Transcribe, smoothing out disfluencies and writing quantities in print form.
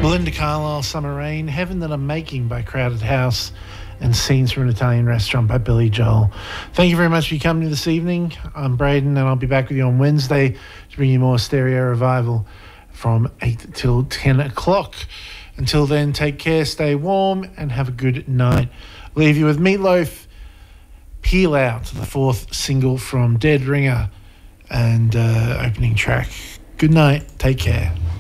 Belinda Carlisle, Summer Rain, Heaven That I'm Making by Crowded House, and Scenes from an Italian Restaurant by Billy Joel. Thank you very much for coming this evening. I'm Braden, and I'll be back with you on Wednesday to bring you more Stereo Revival from 8 till 10 o'clock. Until then, take care, stay warm, and have a good night. Leave you with Meatloaf, Peel Out, the fourth single from Dead Ringer, and opening track. Good night, take care.